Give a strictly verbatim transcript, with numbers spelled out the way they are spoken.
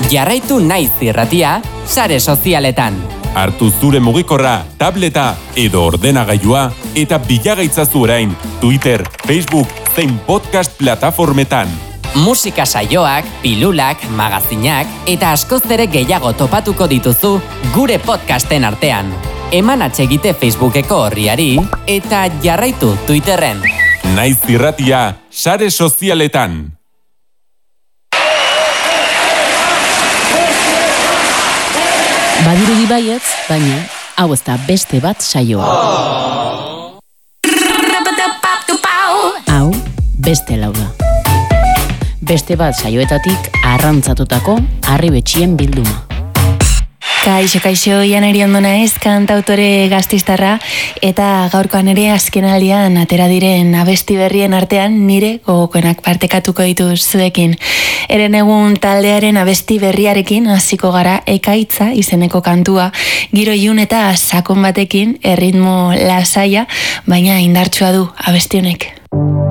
Jarraitu Naiz Irratia sare sozialetan. Hartu zure mugikorra, tableta edo ordenagailua eta bilagaitzazu orain Twitter, Facebook zein podcast plataformetan. Musika saioak, pilulak, magazinak eta askoz ere gehiago topatuko dituzu gure podcasten artean. Eman atsegite Facebookeko horriari eta jarraitu Twitterren. Naiz Irratia sare sozialetan. Badirudi baietz, baina hau ez da beste bat saioa. Hau beste lau da. Beste bat saioetatik arrantzatutako harribetxien bilduma. Kaixo, kaixo, Janari ondo naiz, kantautore gaztistarra, eta gaurkoan ere azkenaldian atera diren abesti berrien artean nire gogokoenak partekatuko ditu zuekin. Eren egun taldearen abesti berriarekin hasiko gara Ekaitza izeneko kantua, giro ilun eta sakon batekin, erritmo lasaia, baina indartsua du abesti honek.